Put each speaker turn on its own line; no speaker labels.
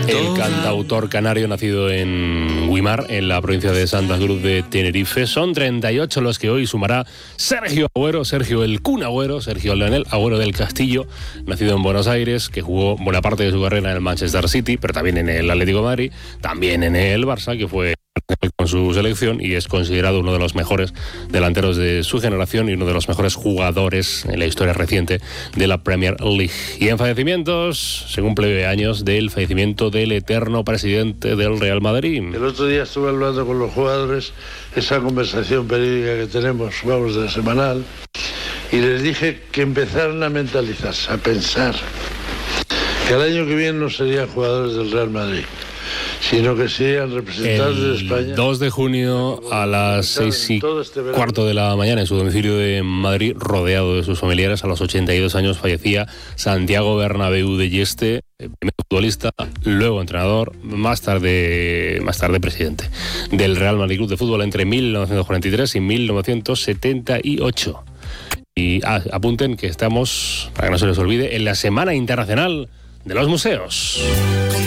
El cantautor canario nacido en Güímar, en la provincia de Santa Cruz de Tenerife. Son 38 los que hoy sumará Sergio Agüero, Sergio el Kun Agüero, Sergio Leonel Agüero del Castillo, nacido en Buenos Aires, que jugó buena parte de su carrera en el Manchester City, pero también en el Atlético de Madrid, también en el Barça, que fue con su selección y es considerado uno de los mejores delanteros de su generación y uno de los mejores jugadores en la historia reciente de la Premier League. Y en fallecimientos, se cumple años del fallecimiento del eterno presidente del Real Madrid.
El otro día estuve hablando con los jugadores, esa conversación periódica que tenemos, vamos, de semanal, y les dije que empezaran a mentalizarse, a pensar que el año que viene no serían jugadores del Real Madrid, sino que serían representantes de España.
El 2 de junio a las 6:15 de la mañana en su domicilio de Madrid, rodeado de sus familiares, a los 82 años fallecía Santiago Bernabéu de Yeste, primer futbolista, luego entrenador, más tarde presidente del Real Madrid Club de Fútbol entre 1943 y 1978. Y apunten que estamos, para que no se les olvide, en la Semana Internacional de los Museos.